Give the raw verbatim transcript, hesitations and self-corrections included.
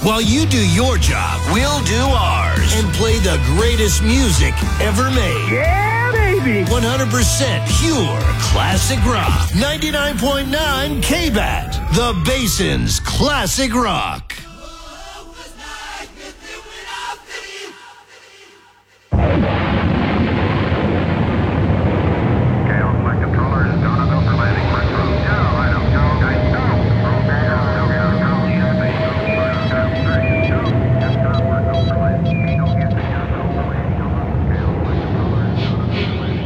While you do your job, we'll do ours and play the greatest music ever made. Yeah, baby! one hundred percent pure classic rock. ninety-nine point nine K B A T, the Basin's Classic Rock.